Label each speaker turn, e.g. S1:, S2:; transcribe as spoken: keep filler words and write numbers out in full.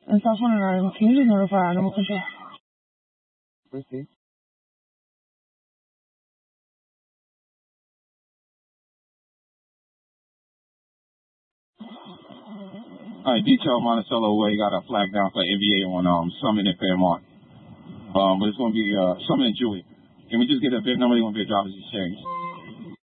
S1: And South Carolina, can you just notify them? Okay.
S2: Proceed.
S3: All right, detail Monticello Way got a flag down for N B A on um Summit and Fairmont. Um, but it's going to be uh Summit and Jewett. Can we just get a big number? It's going to be a driver's exchange.